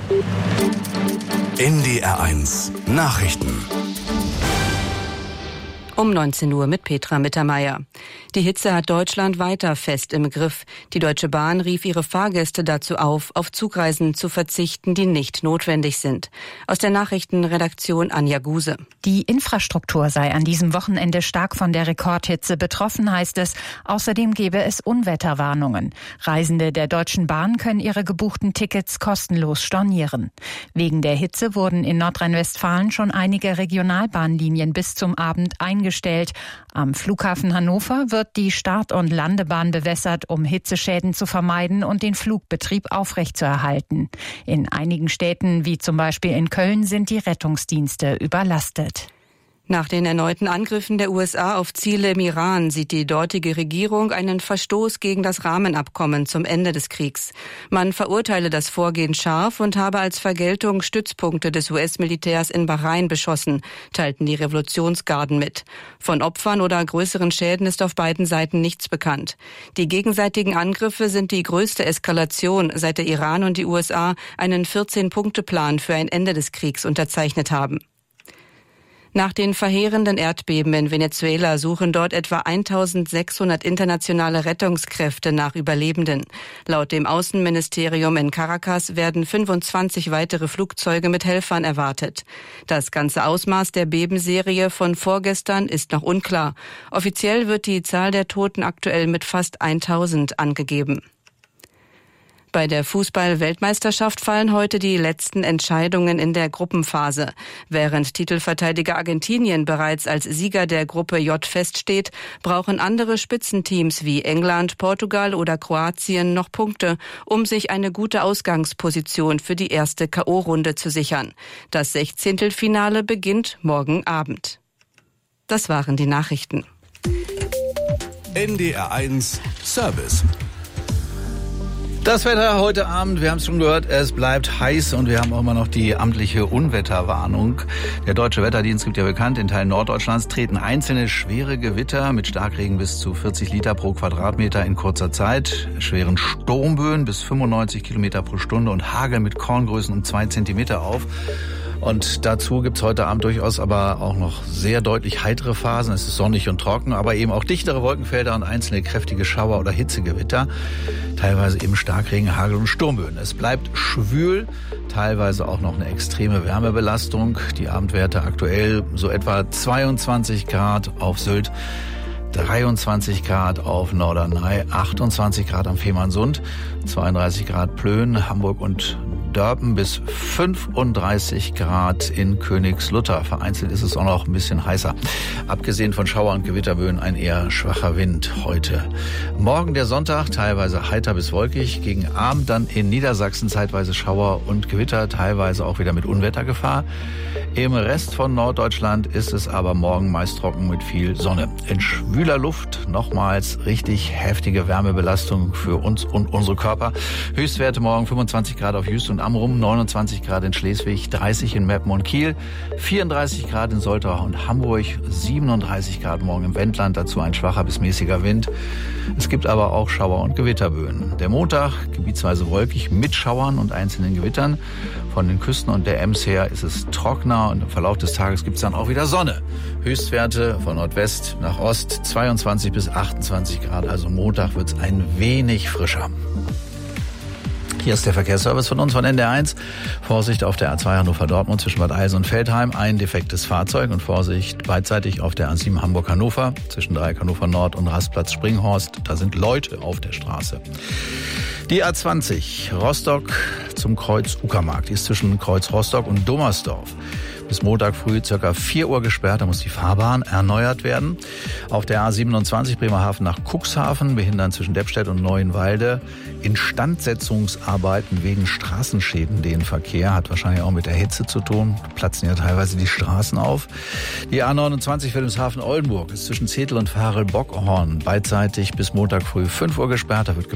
NDR1 Nachrichten. Um 19 Uhr mit Petra Mittermeier. Die Hitze hat Deutschland weiter fest im Griff. Die Deutsche Bahn rief ihre Fahrgäste dazu auf Zugreisen zu verzichten, die nicht notwendig sind. Aus der Nachrichtenredaktion Anja Guse. Die Infrastruktur sei an diesem Wochenende stark von der Rekordhitze betroffen, heißt es. Außerdem gebe es Unwetterwarnungen. Reisende der Deutschen Bahn können ihre gebuchten Tickets kostenlos stornieren. Wegen der Hitze wurden in Nordrhein-Westfalen schon einige Regionalbahnlinien bis zum Abend eingestellt. Am Flughafen Hannover wird die Start- und Landebahn bewässert, um Hitzeschäden zu vermeiden und den Flugbetrieb aufrechtzuerhalten. In einigen Städten, wie zum Beispiel in Köln, sind die Rettungsdienste überlastet. Nach den erneuten Angriffen der USA auf Ziele im Iran sieht die dortige Regierung einen Verstoß gegen das Rahmenabkommen zum Ende des Kriegs. Man verurteile das Vorgehen scharf und habe als Vergeltung Stützpunkte des US-Militärs in Bahrain beschossen, teilten die Revolutionsgarden mit. Von Opfern oder größeren Schäden ist auf beiden Seiten nichts bekannt. Die gegenseitigen Angriffe sind die größte Eskalation, seit der Iran und die USA einen 14-Punkte-Plan für ein Ende des Kriegs unterzeichnet haben. Nach den verheerenden Erdbeben in Venezuela suchen dort etwa 1600 internationale Rettungskräfte nach Überlebenden. Laut dem Außenministerium in Caracas werden 25 weitere Flugzeuge mit Helfern erwartet. Das ganze Ausmaß der Bebenserie von vorgestern ist noch unklar. Offiziell wird die Zahl der Toten aktuell mit fast 1000 angegeben. Bei der Fußball-Weltmeisterschaft fallen heute die letzten Entscheidungen in der Gruppenphase. Während Titelverteidiger Argentinien bereits als Sieger der Gruppe J feststeht, brauchen andere Spitzenteams wie England, Portugal oder Kroatien noch Punkte, um sich eine gute Ausgangsposition für die erste K.O.-Runde zu sichern. Das 16. beginnt morgen Abend. Das waren die Nachrichten. NDR1 Service. Das Wetter heute Abend, wir haben es schon gehört, es bleibt heiß und wir haben auch immer noch die amtliche Unwetterwarnung. Der Deutsche Wetterdienst gibt ja bekannt, in Teilen Norddeutschlands treten einzelne schwere Gewitter mit Starkregen bis zu 40 Liter pro Quadratmeter in kurzer Zeit, schweren Sturmböen bis 95 Kilometer pro Stunde und Hagel mit Korngrößen um 2 Zentimeter auf. Und dazu gibt's heute Abend durchaus aber auch noch sehr deutlich heitere Phasen. Es ist sonnig und trocken, aber eben auch dichtere Wolkenfelder und einzelne kräftige Schauer- oder Hitzegewitter. Teilweise eben Starkregen, Hagel und Sturmböen. Es bleibt schwül, teilweise auch noch eine extreme Wärmebelastung. Die Abendwerte aktuell so etwa 22 Grad auf Sylt, 23 Grad auf Norderney, 28 Grad am Fehmarnsund, 32 Grad Plön, Hamburg und Dörpen bis 35 Grad in Königslutter. Vereinzelt ist es auch noch ein bisschen heißer. Abgesehen von Schauer- und Gewitterböen ein eher schwacher Wind heute. Morgen der Sonntag, teilweise heiter bis wolkig. Gegen Abend dann in Niedersachsen zeitweise Schauer und Gewitter, teilweise auch wieder mit Unwettergefahr. Im Rest von Norddeutschland ist es aber morgen meist trocken mit viel Sonne. In schwüler Luft nochmals richtig heftige Wärmebelastung für uns und unsere Körper. Höchstwerte morgen 25 Grad auf Jüst und Amrum, 29 Grad in Schleswig, 30 in Meppen und Kiel, 34 Grad in Soltau und Hamburg, 37 Grad morgen im Wendland, dazu ein schwacher bis mäßiger Wind. Es gibt aber auch Schauer- und Gewitterböen. Der Montag gebietsweise wolkig mit Schauern und einzelnen Gewittern. Von den Küsten und der Ems her ist es trockener und im Verlauf des Tages gibt es dann auch wieder Sonne. Höchstwerte von Nordwest nach Ost 22 bis 28 Grad, also Montag wird es ein wenig frischer. Hier ist der Verkehrsservice von uns von NDR1. Vorsicht auf der A2 Hannover-Dortmund zwischen Bad Eilsen und Veltheim. Ein defektes Fahrzeug und Vorsicht beidseitig auf der A7 Hamburg-Hannover zwischen Dreieck Hannover Nord und Rastplatz Springhorst. Da sind Leute auf der Straße. Die A20 Rostock zum Kreuz Uckermark. Die ist zwischen Kreuz Rostock und Dommersdorf. Bis Montag früh ca. 4 Uhr gesperrt, da muss die Fahrbahn erneuert werden. Auf der A27 Bremerhaven nach Cuxhaven behindern zwischen Deppstedt und Neuenwalde Instandsetzungsarbeiten wegen Straßenschäden den Verkehr. Hat wahrscheinlich auch mit der Hitze zu tun. Platzen ja teilweise die Straßen auf. Die A29 Wilhelmshaven-Oldenburg ist zwischen Zetel und Farel-Bockhorn beidseitig bis Montag früh 5 Uhr gesperrt. Da wird